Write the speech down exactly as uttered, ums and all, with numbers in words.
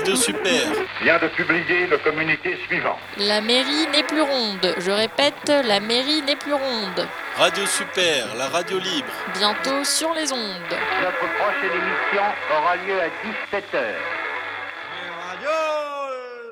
Radio Super vient de publier le communiqué suivant. La mairie n'est plus ronde. Je répète, la mairie n'est plus ronde. Radio Super, la radio libre. Bientôt sur les ondes. Notre prochaine émission aura lieu à dix-sept heures.